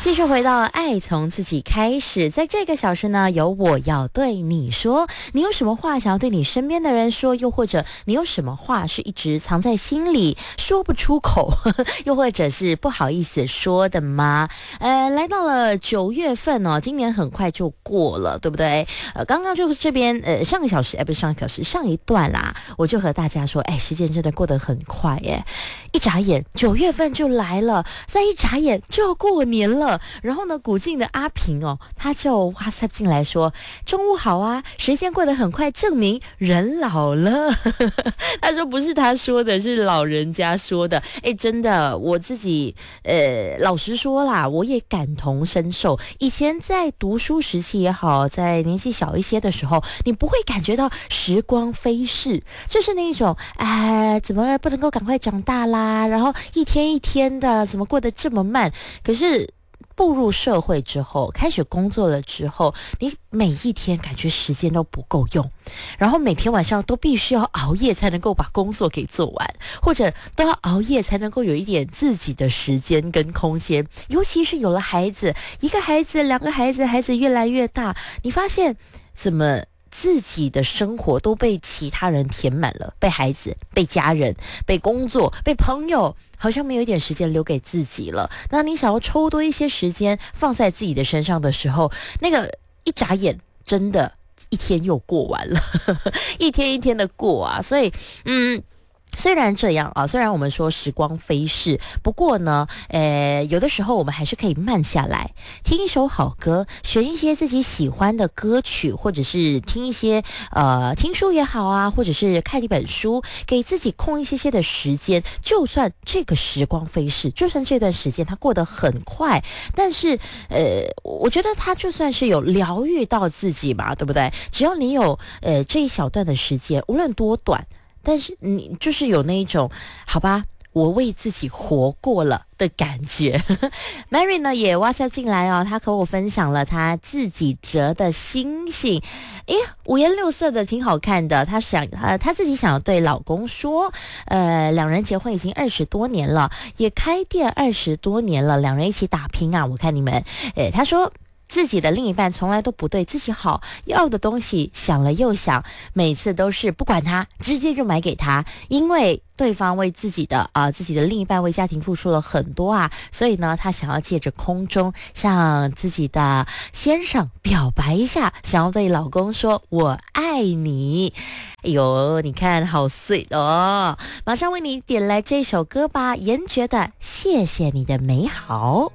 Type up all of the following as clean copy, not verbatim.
继续回到爱从自己开始，在这个小时呢，有我要对你说，你有什么话想要对你身边的人说，又或者你有什么话是一直藏在心里说不出口，又或者是不好意思说的吗？来到了9月份哦，今年很快就过了，对不对？刚刚就是这边上个小时，不是上个小时，上一段啦，我就和大家说，时间真的过得很快耶，一眨眼9月份就来了，再一眨眼就要过年了。然后呢，古晋的阿平哦，他就WhatsApp进来说：“中午好啊，时间过得很快，证明人老了。”他说不是他说的，是老人家说的。真的，我自己老实说啦，我也感同身受。以前在读书时期也好，在年纪小一些的时候，你不会感觉到时光飞逝，就是那种怎么不能够赶快长大啦？然后一天一天的，怎么过得这么慢？可是步入社会之后，开始工作了之后，你每一天感觉时间都不够用，然后每天晚上都必须要熬夜才能够把工作给做完，或者都要熬夜才能够有一点自己的时间跟空间。尤其是有了孩子，一个孩子、2个孩子，孩子越来越大，你发现怎么自己的生活都被其他人填满了，被孩子、被家人、被工作、被朋友，好像没有一点时间留给自己了。那你想要抽多一些时间放在自己的身上的时候，那个一眨眼真的一天又过完了一天一天的过啊。所以虽然这样啊，虽然我们说时光飞逝，不过呢，有的时候我们还是可以慢下来，听一首好歌，选一些自己喜欢的歌曲，或者是听一些听书也好啊，或者是看一本书，给自己空一些的时间。就算这个时光飞逝，就算这段时间它过得很快，但是我觉得它就算是有疗愈到自己嘛，对不对？只要你有这一小段的时间，无论多短，但是你就是有那一种好吧，我为自己活过了的感觉。Mary 呢也 WhatsApp 进来哦，她和我分享了她自己折的星星，五颜六色的，挺好看的。她自己想要对老公说，两人结婚已经20多年了，也开店20多年了，两人一起打拼啊。我看你们，她说自己的另一半从来都不对自己好，要的东西想了又想，每次都是不管他，直接就买给他，因为对方为自己的另一半为家庭付出了很多啊，所以呢，他想要借着空中向自己的先生表白一下，想要对老公说我爱你。哎呦，你看好sweet哦！马上为你点来这首歌吧，严爵的《谢谢你的美好》。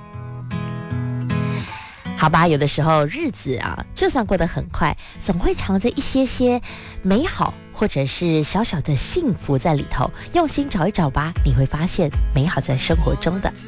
好吧，有的时候日子啊，就算过得很快，总会藏着一些美好，或者是小小的幸福在里头。用心找一找吧，你会发现美好在生活中的。